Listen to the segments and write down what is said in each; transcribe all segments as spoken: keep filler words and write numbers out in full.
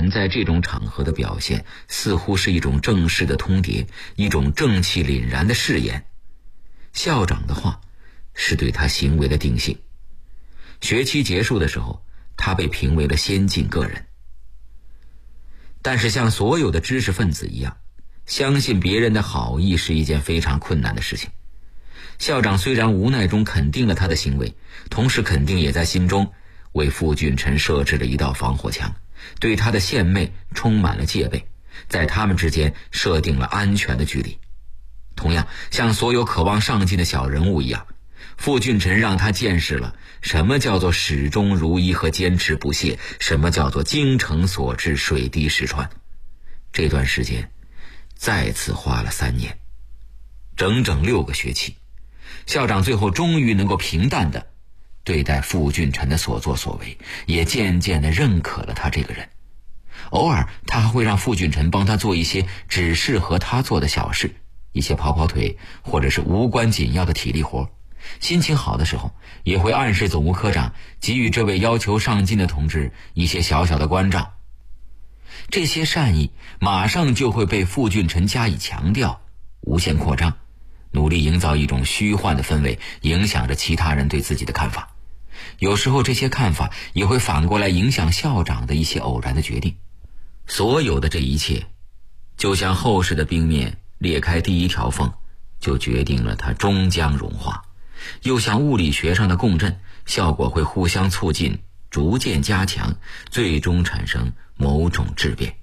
臣在这种场合的表现似乎是一种正式的通牒，一种正气凛然的誓言。校长的话是对他行为的定性。学期结束的时候，他被评为了先进个人。但是像所有的知识分子一样，相信别人的好意是一件非常困难的事情。校长虽然无奈中肯定了他的行为，同时肯定也在心中为傅俊臣设置了一道防火墙，对他的献媚充满了戒备，在他们之间设定了安全的距离。同样，像所有渴望上进的小人物一样，傅俊臣让他见识了什么叫做始终如一和坚持不懈，什么叫做精诚所至，水滴石穿。这段时间再次花了三年，整整六个学期，校长最后终于能够平淡地对待傅俊臣的所作所为，也渐渐地认可了他这个人。偶尔他还会让傅俊臣帮他做一些只适合他做的小事，一些跑跑腿或者是无关紧要的体力活。心情好的时候，也会暗示总务科长给予这位要求上进的同志一些小小的关照。这些善意马上就会被傅俊臣加以强调，无限扩张，努力营造一种虚幻的氛围，影响着其他人对自己的看法。有时候这些看法也会反过来影响校长的一些偶然的决定。所有的这一切就像厚实的冰面裂开第一条缝，就决定了它终将融化，又像物理学上的共振，效果会互相促进，逐渐加强，最终产生某种质变。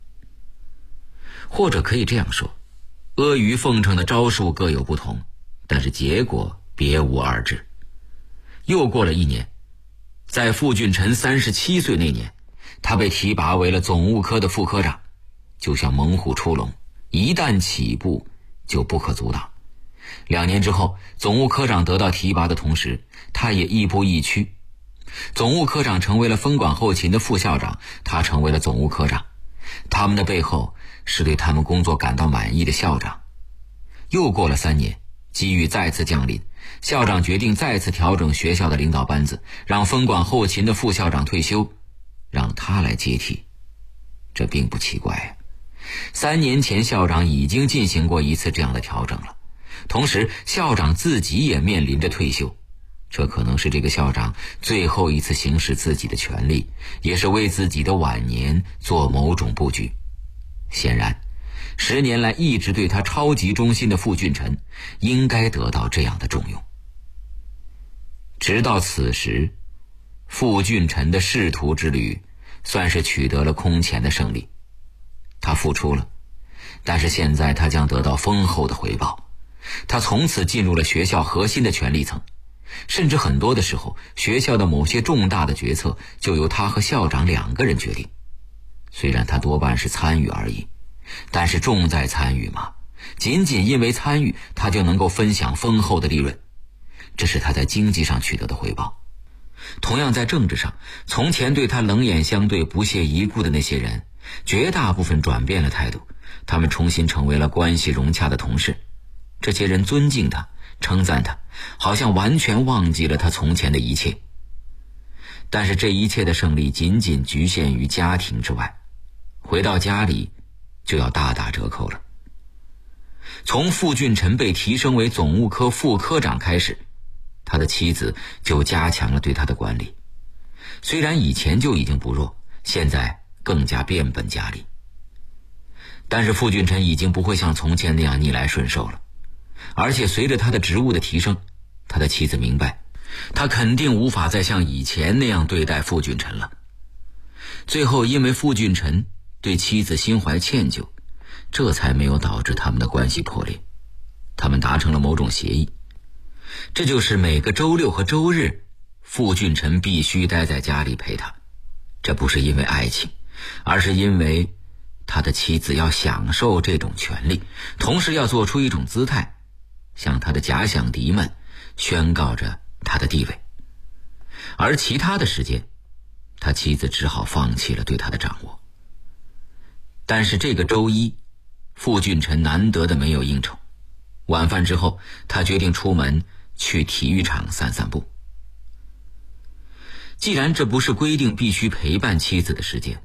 或者可以这样说，阿谀奉承的招数各有不同，但是结果别无二致。又过了一年，在傅俊臣三十七岁那年，他被提拔为了总务科的副科长，就像猛虎出笼，一旦起步就不可阻挡。两年之后，总务科长得到提拔的同时，他也亦步亦趋。总务科长成为了分管后勤的副校长，他成为了总务科长。他们的背后是对他们工作感到满意的校长。又过了三年，机遇再次降临，校长决定再次调整学校的领导班子，让分管后勤的副校长退休，让他来接替。这并不奇怪啊，三年前校长已经进行过一次这样的调整了，同时校长自己也面临着退休。这可能是这个校长最后一次行使自己的权利，也是为自己的晚年做某种布局。显然，十年来一直对他超级忠心的傅俊臣应该得到这样的重用。直到此时，傅俊臣的仕途之旅算是取得了空前的胜利。他付出了，但是现在他将得到丰厚的回报。他从此进入了学校核心的权力层，甚至很多的时候，学校的某些重大的决策就由他和校长两个人决定。虽然他多半是参与而已，但是重在参与嘛，仅仅因为参与，他就能够分享丰厚的利润，这是他在经济上取得的回报。同样在政治上，从前对他冷眼相对、不屑一顾的那些人，绝大部分转变了态度，他们重新成为了关系融洽的同事。这些人尊敬他，称赞他，好像完全忘记了他从前的一切。但是这一切的胜利仅仅局限于家庭之外，回到家里就要大打折扣了。从傅俊臣被提升为总务科副科长开始，他的妻子就加强了对他的管理。虽然以前就已经不弱，现在更加变本加厉。但是傅俊臣已经不会像从前那样逆来顺受了，而且随着他的职务的提升，他的妻子明白，他肯定无法再像以前那样对待傅俊臣了。最后因为傅俊臣对妻子心怀歉疚，这才没有导致他们的关系破裂。他们达成了某种协议，这就是每个周六和周日，傅俊臣必须待在家里陪他。这不是因为爱情，而是因为他的妻子要享受这种权利，同时要做出一种姿态，向他的假想敌们宣告着他的地位。而其他的时间，他妻子只好放弃了对他的掌握。但是这个周一，傅俊臣难得的没有应酬。晚饭之后，他决定出门去体育场散散步。既然这不是规定必须陪伴妻子的时间，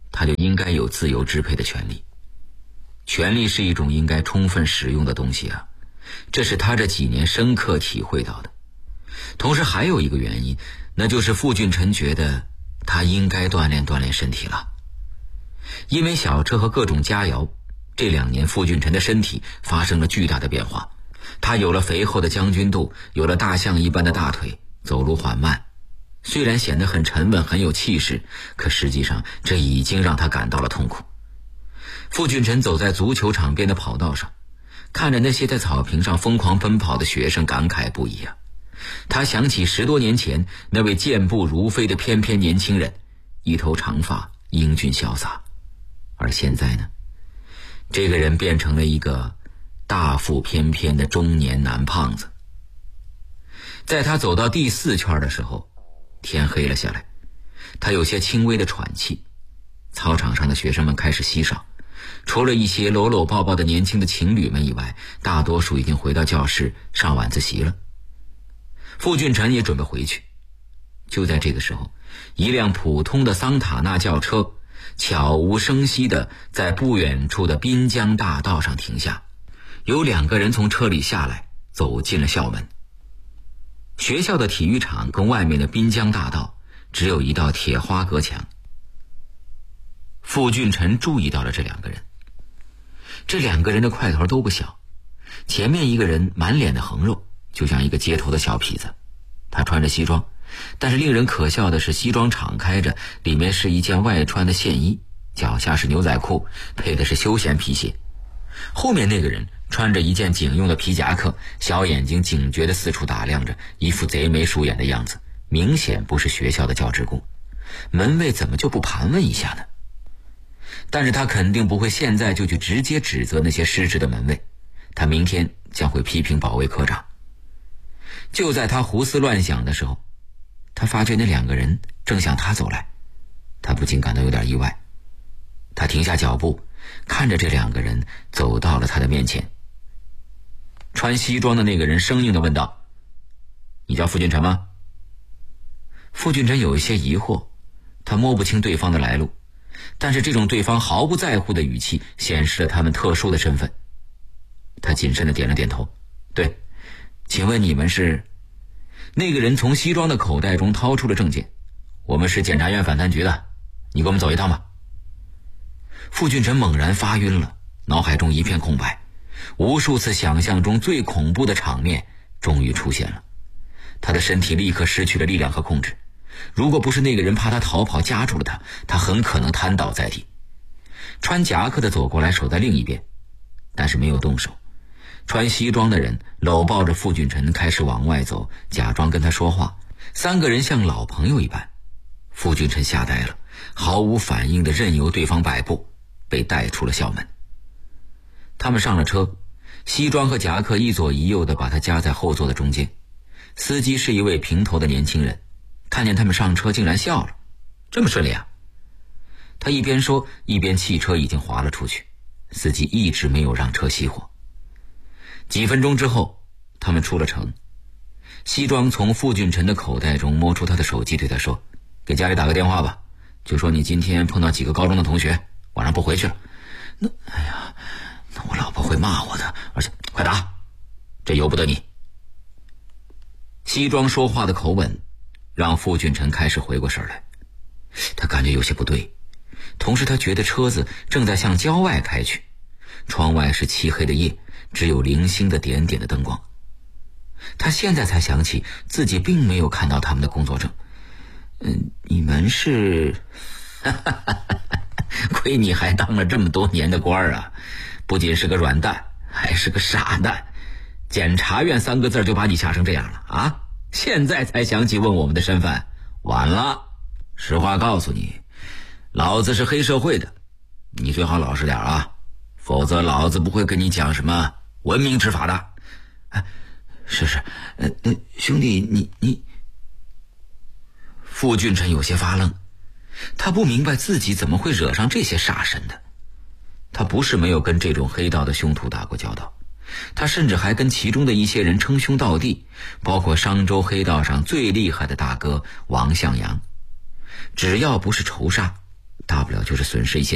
他就应该有自由支配的权利。权力是一种应该充分使用的东西啊，这是他这几年深刻体会到的。同时还有一个原因，那就是傅俊臣觉得他应该锻炼锻炼身体了。因为小车和各种佳肴，这两年傅俊臣的身体发生了巨大的变化，他有了肥厚的将军肚，有了大象一般的大腿，走路缓慢。虽然显得很沉稳很有气势，可实际上这已经让他感到了痛苦。傅俊臣走在足球场边的跑道上，看着那些在草坪上疯狂奔跑的学生，感慨不已啊。他想起十多年前那位健步如飞的翩翩年轻人，一头长发，英俊潇洒。而现在呢，这个人变成了一个大腹翩翩的中年男胖子。在他走到第四圈的时候，天黑了下来，他有些轻微的喘气。操场上的学生们开始稀少，除了一些搂搂抱抱的年轻的情侣们以外，大多数已经回到教室上晚自习了。傅俊臣也准备回去。就在这个时候，一辆普通的桑塔纳轿车悄无声息地在不远处的滨江大道上停下，有两个人从车里下来，走进了校门。学校的体育场跟外面的滨江大道只有一道铁花隔墙。傅俊臣注意到了这两个人，这两个人的块头都不小，前面一个人满脸的横肉，就像一个街头的小痞子。他穿着西装，但是令人可笑的是，西装敞开着，里面是一件外穿的线衣，脚下是牛仔裤，配的是休闲皮鞋。后面那个人穿着一件警用的皮夹克，小眼睛警觉地四处打量着，一副贼眉鼠眼的样子，明显不是学校的教职工。门卫怎么就不盘问一下呢？但是他肯定不会现在就去直接指责那些失职的门卫，他明天将会批评保卫科长。就在他胡思乱想的时候，他发觉那两个人正向他走来，他不禁感到有点意外。他停下脚步，看着这两个人走到了他的面前。穿西装的那个人生硬地问道：“你叫傅俊臣吗？”傅俊臣有一些疑惑，他摸不清对方的来路，但是这种对方毫不在乎的语气显示了他们特殊的身份。他谨慎地点了点头：“对，请问你们是？”那个人从西装的口袋中掏出了证件：“我们是检察院反贪局的，你跟我们走一趟吧。”傅俊臣猛然发晕了，脑海中一片空白，无数次想象中最恐怖的场面终于出现了。他的身体立刻失去了力量和控制，如果不是那个人怕他逃跑夹住了他，他很可能瘫倒在地。穿夹克的走过来，守在另一边，但是没有动手。穿西装的人搂抱着傅俊臣开始往外走，假装跟他说话。三个人像老朋友一般。傅俊臣吓呆了，毫无反应地任由对方摆布，被带出了校门。他们上了车，西装和夹克一左一右地把他夹在后座的中间。司机是一位平头的年轻人，看见他们上车竟然笑了：“这么顺利啊？”他一边说，一边汽车已经滑了出去，司机一直没有让车熄火。几分钟之后，他们出了城。西装从傅俊臣的口袋中摸出他的手机，对他说：“给家里打个电话吧，就说你今天碰到几个高中的同学，晚上不回去了。”那哎呀，那我老婆会骂我的，而且快打，这由不得你。西装说话的口吻让傅俊臣开始回过神来，他感觉有些不对，同时他觉得车子正在向郊外开去，窗外是漆黑的夜，只有零星的点点的灯光。他现在才想起自己并没有看到他们的工作证。嗯，你们是亏你还当了这么多年的官啊，不仅是个软蛋，还是个傻蛋。检察院三个字就把你吓成这样了啊！现在才想起问我们的身份，晚了。实话告诉你，老子是黑社会的，你最好老实点啊，否则老子不会跟你讲什么文明执法的。哎，是是，呃呃，兄弟，你你。傅俊臣有些发愣，他不明白自己怎么会惹上这些煞神的。他不是没有跟这种黑道的凶徒打过交道，他甚至还跟其中的一些人称兄道弟，包括商州黑道上最厉害的大哥王向阳。只要不是仇杀， 大不了就是损失一些